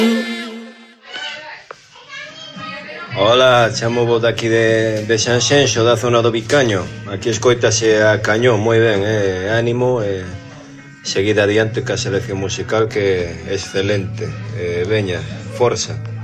Hola, chamo vos daqui de Sanxenxo, da zona do Vicaño. Aquí escoitase a cañón, moi ben, ánimo, seguida adiante ca selección musical que é excelente. Veña, forza.